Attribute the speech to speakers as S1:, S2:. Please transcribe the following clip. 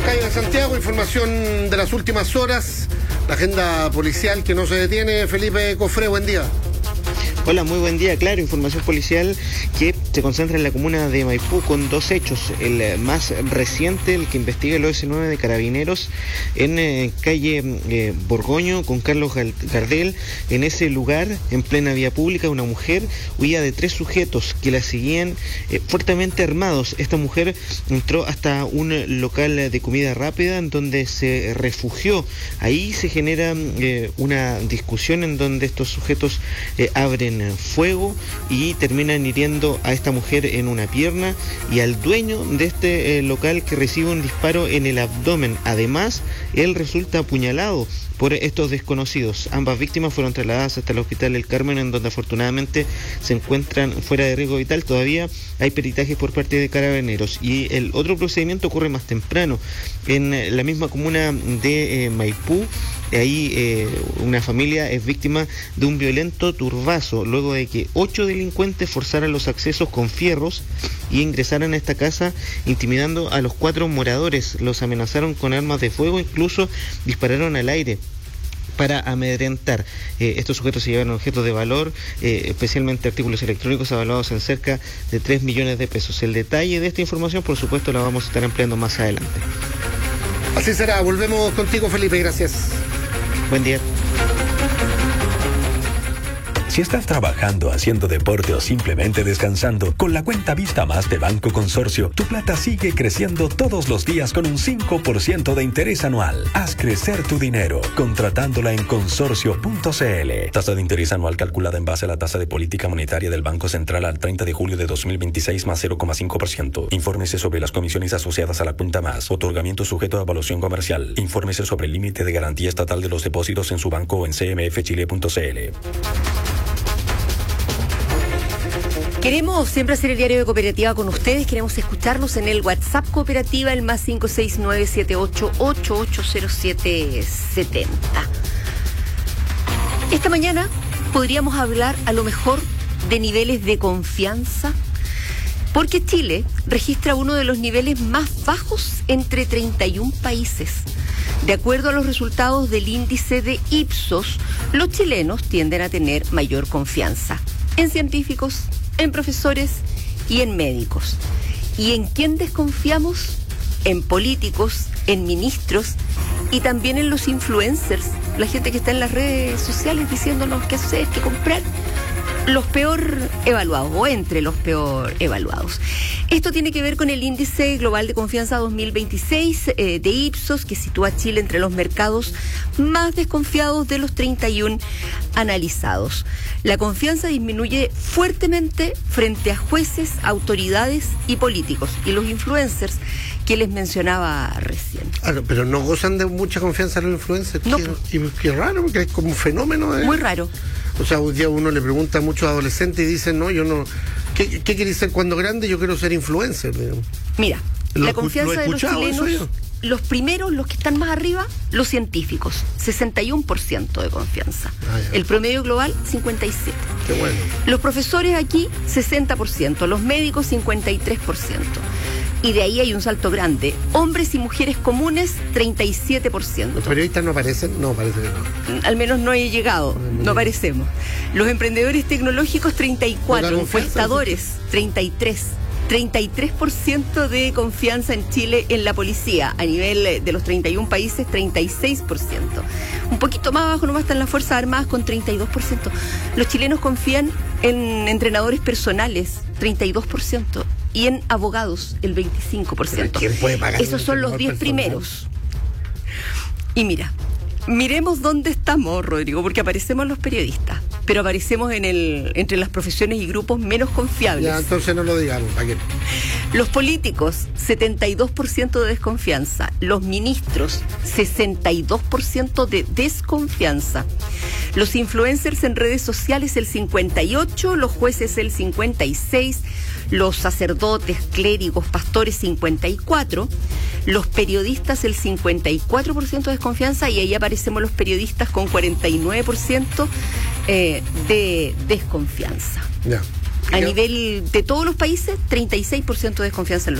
S1: calles de Santiago, información de las últimas horas, la agenda policial que no se detiene. Felipe Cofré, buen día.
S2: Hola, muy buen día. Claro, información policial que se concentra en la comuna de Maipú con dos hechos. El más reciente, el que investiga el OS9 de Carabineros en calle Borgoño con Carlos Gardel. En ese lugar, en plena vía pública, una mujer huía de 3 sujetos que la seguían fuertemente armados. Esta mujer entró hasta un local de comida rápida en donde se refugió. Ahí se genera una discusión en donde estos sujetos abren fuego y terminan hiriendo a esta mujer en una pierna y al dueño de este local, que recibe un disparo en el abdomen. Además, él resulta apuñalado por estos desconocidos. Ambas víctimas fueron trasladadas hasta el Hospital El Carmen, en donde afortunadamente se encuentran fuera de riesgo vital. Todavía hay peritajes por parte de Carabineros. Y el otro procedimiento ocurre más temprano, en la misma comuna de Maipú. Ahí una familia es víctima de un violento turbazo, luego de que 8 delincuentes forzaran los accesos con fierros y ingresaran a esta casa, intimidando a los 4 moradores. Los amenazaron con armas de fuego, incluso dispararon al aire para amedrentar. Estos sujetos se llevaron objetos de valor, especialmente artículos electrónicos avaluados en cerca de 3 millones de pesos. El detalle de esta información, por supuesto, la vamos a estar ampliando más adelante.
S1: Así será. Volvemos contigo, Felipe. Gracias.
S2: Buen día.
S3: Si estás trabajando, haciendo deporte o simplemente descansando, con la cuenta Vista Más de Banco Consorcio, tu plata sigue creciendo todos los días con un 5% de interés anual. Haz crecer tu dinero contratándola en consorcio.cl. Tasa de interés anual calculada en base a la tasa de política monetaria del Banco Central al 30 de julio de 2026 más 0,5%. Infórmese sobre las comisiones asociadas a la cuenta Más. Otorgamiento sujeto a evaluación comercial. Infórmese sobre el límite de garantía estatal de los depósitos en su banco o en cmfchile.cl.
S4: Queremos siempre hacer el diario de Cooperativa con ustedes. Queremos escucharnos en el WhatsApp Cooperativa, el más 569-78880770. Esta mañana podríamos hablar a lo mejor de niveles de confianza, porque Chile registra uno de los niveles más bajos entre 31 países. De acuerdo a los resultados del índice de Ipsos, los chilenos tienden a tener mayor confianza en científicos, en profesores y en médicos. ¿Y en quién desconfiamos? En políticos, en ministros y también en los influencers, la gente que está en las redes sociales diciéndonos qué hacer, qué comprar. Los peor evaluados o entre los peor evaluados. Esto tiene que ver con el índice global de confianza 2026 de Ipsos, que sitúa a Chile entre los mercados más desconfiados de los 31 analizados. La confianza disminuye fuertemente frente a jueces, autoridades y políticos, y los influencers que les mencionaba recién.
S1: Pero no gozan de mucha confianza los influencers.
S4: No.
S1: Qué raro, porque es como un fenómeno.
S4: Muy raro.
S1: O sea, un día uno le pregunta a muchos adolescentes y dicen, no, yo no... ¿Qué querés ser cuando grande? Yo quiero ser influencer.
S4: Mira, la confianza de los chilenos, los primeros, los que están más arriba, los científicos, 61% de confianza. El promedio global, 57%.
S1: Qué bueno.
S4: Los profesores aquí, 60%. Los médicos, 53%. Y de ahí hay un salto grande. Hombres y mujeres comunes, 37%.
S1: ¿Los periodistas no aparecen? No, parece que no.
S4: Al menos no he llegado, no aparecemos. Los emprendedores tecnológicos, 34%. Encuestadores, 33%. 33% de confianza en Chile en la policía. A nivel de los 31 países, 36%. Un poquito más abajo nomás están las Fuerzas Armadas con 32%. Los chilenos confían en entrenadores personales, 32%. Y en abogados, el 25%.
S1: ¿Quién puede pagar?
S4: Esos son los 10 primeros. Y mira, miremos dónde estamos, Rodrigo, porque aparecemos los periodistas, pero aparecemos entre las profesiones y grupos menos confiables.
S1: Ya, entonces no lo digamos. ¿Para qué?
S4: Los políticos, 72% de desconfianza. Los ministros, 62% de desconfianza. Los influencers en redes sociales, el 58%. Los jueces, el 56%. Los sacerdotes, clérigos, pastores, 54%. Los periodistas, el 54% de desconfianza. Y ahí aparecemos los periodistas con 49% de desconfianza.
S1: Ya.
S4: A nivel de todos los países, 36% de desconfianza en los